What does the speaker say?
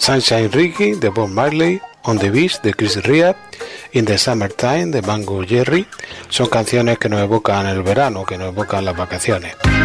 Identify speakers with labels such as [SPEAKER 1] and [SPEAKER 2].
[SPEAKER 1] Sunshine Reggae de Bob Marley, On the Beach de Chris Rea, In the Summertime de Mango Jerry son canciones que nos evocan el verano, que nos evocan las vacaciones.